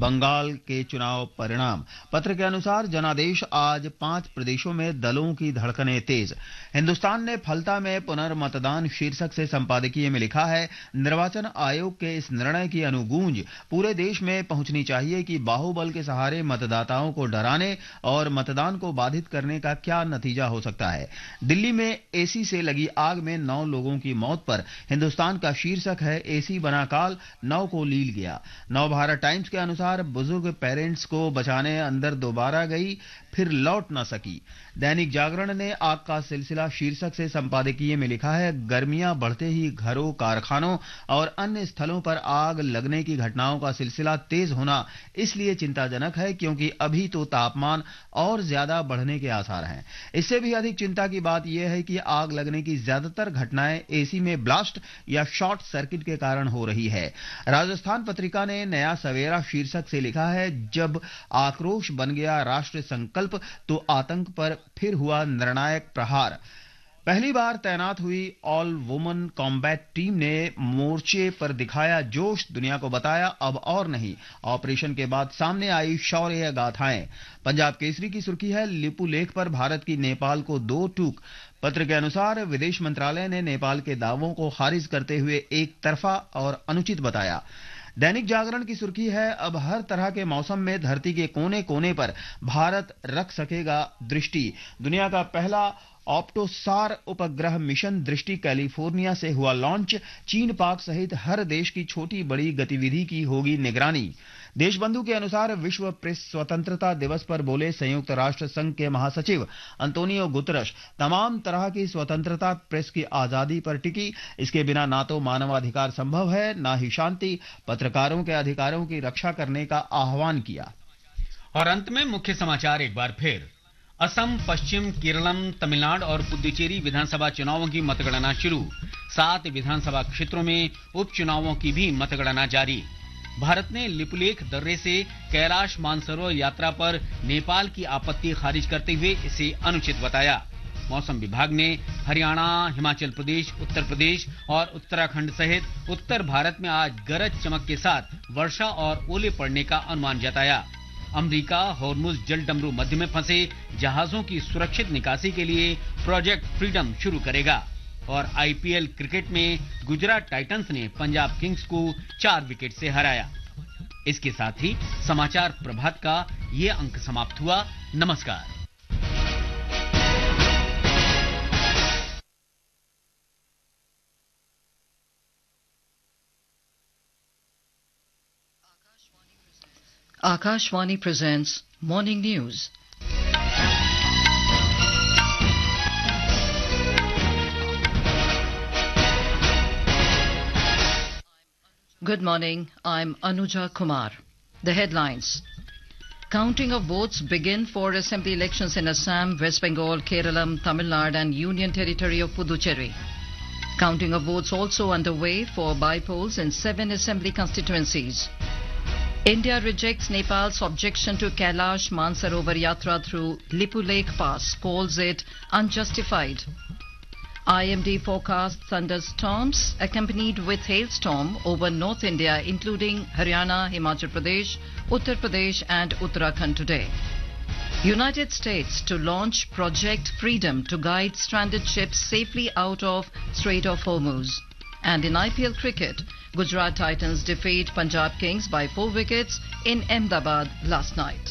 बंगाल के चुनाव परिणाम। पत्र के अनुसार जनादेश आज 5 प्रदेशों में दलों की धड़कनें तेज। हिंदुस्तान ने फलता में पुनर्मतदान शीर्षक से संपादकीय में लिखा है, निर्वाचन आयोग के इस निर्णय की अनुगूंज पूरे देश में पहुंचनी चाहिए कि बाहुबल के सहारे मतदाताओं को डराने और मतदान को बाधित करने का क्या नतीजा हो सकता है। दिल्ली में एसी से लगी आग में 9 लोगों की मौत पर हिंदुस्तान का शीर्षक है, एसी बना काल, 9 को लील गया। नव भारत टाइम्स के अनुसार बुजुर्ग पेरेंट्स को बचाने अंदर दोबारा गई, फिर लौट न सकी। दैनिक जागरण ने आग का सिलसिला शीर्षक से संपादकीय में लिखा है, गर्मियां बढ़ते ही घरों, कारखानों और अन्य स्थलों पर आग लगने की घटनाओं का सिलसिला तेज होना इसलिए चिंताजनक है क्योंकि अभी तो तापमान और ज्यादा बढ़ने के आसार हैं। इससे भी अधिक चिंता की बात यह है कि आग लगने की ज्यादातर घटनाएं एसी में ब्लास्ट या शॉर्ट सर्किट के कारण हो रही है। राजस्थान पत्रिका ने नया सवेरा शीर्षक से लिखा है, जब आक्रोश बन गया राष्ट्र संकल्प तो आतंक पर फिर हुआ निर्णायक प्रहार। पहली बार तैनात हुई ऑल वुमन कॉम्बैट टीम ने मोर्चे पर दिखाया जोश, दुनिया को बताया अब और नहीं। ऑपरेशन के बाद सामने आई शौर्य गाथाएं। पंजाब केसरी की सुर्खी है, लिपु लेख पर भारत की नेपाल को 2 टूक। पत्र के अनुसार विदेश मंत्रालय ने नेपाल के दावों को खारिज करते हुए एक तरफा और अनुचित बताया। दैनिक जागरण की सुर्खी है, अब हर तरह के मौसम में धरती के कोने कोने पर भारत रख सकेगा दृष्टि। दुनिया का पहला ऑप्टोसार उपग्रह मिशन दृष्टि कैलिफोर्निया से हुआ लॉन्च। चीन, पाक सहित हर देश की छोटी बड़ी गतिविधि की होगी निगरानी। देशबंधु के अनुसार विश्व प्रेस स्वतंत्रता दिवस पर बोले संयुक्त राष्ट्र संघ के महासचिव अंतोनियो गुतरश, तमाम तरह की स्वतंत्रता प्रेस की आजादी पर टिकी। इसके बिना ना तो मानवाधिकार संभव है, ना ही शांति। पत्रकारों के अधिकारों की रक्षा करने का आह्वान किया। और अंत में मुख्य समाचार एक बार फिर। असम, पश्चिम, केरलम, तमिलनाडु और पुडुचेरी विधानसभा चुनावों की मतगणना शुरू। 7 विधानसभा क्षेत्रों में उपचुनावों की भी मतगणना जारी। भारत ने लिपुलेख दर्रे से कैलाश मानसरोवर यात्रा पर नेपाल की आपत्ति खारिज करते हुए इसे अनुचित बताया। मौसम विभाग ने हरियाणा, हिमाचल प्रदेश, उत्तर प्रदेश और उत्तराखंड सहित उत्तर भारत में आज गरज चमक के साथ वर्षा और ओले पड़ने का अनुमान जताया। अमेरिका हॉर्मुज जल डमरू मध्य में फंसे जहाजों की सुरक्षित निकासी के लिए प्रोजेक्ट फ्रीडम शुरू करेगा। और आईपीएल क्रिकेट में गुजरात टाइटंस ने पंजाब किंग्स को 4 विकेट से हराया। इसके साथ ही समाचार प्रभात का ये अंक समाप्त हुआ। नमस्कार। Akashvani presents Morning News. Good morning, I'm Anuja Kumar. The headlines. Counting of votes begin for assembly elections in Assam, West Bengal, Kerala, Tamil Nadu and Union Territory of Puducherry. Counting of votes also underway for by-polls in 7 assembly constituencies. India rejects Nepal's objection to Kailash Mansarovar Yatra through Lipu Lake Pass, calls it unjustified. IMD forecasts thunderstorms accompanied with hailstorm over North India, including Haryana, Himachal Pradesh, Uttar Pradesh and Uttarakhand today. United States to launch Project Freedom to guide stranded ships safely out of Strait of Hormuz. And in IPL cricket, Gujarat Titans defeat Punjab Kings by 4 wickets in Ahmedabad last night.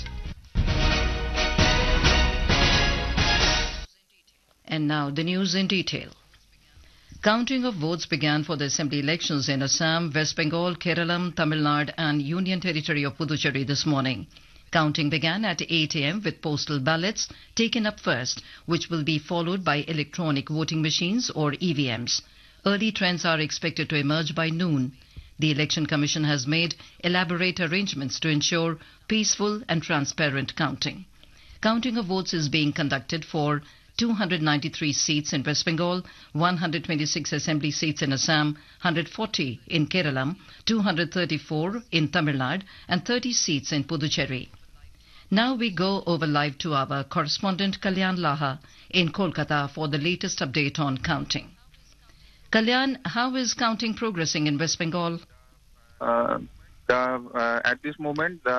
And now the news in detail. Counting of votes began for the assembly elections in Assam, West Bengal, Kerala, Tamil Nadu and Union Territory of Puducherry this morning. Counting began at 8 a.m. with postal ballots taken up first, which will be followed by electronic voting machines or EVMs. Early trends are expected to emerge by noon. The Election Commission has made elaborate arrangements to ensure peaceful and transparent counting. Counting of votes is being conducted for 293 seats in West Bengal, 126 assembly seats in Assam, 140 in Kerala, 234 in Tamil Nadu and 30 seats in Puducherry. Now we go over live to our correspondent Kalyan Laha in Kolkata for the latest update on counting. Kalyan, how is counting progressing in West Bengal? At this moment, the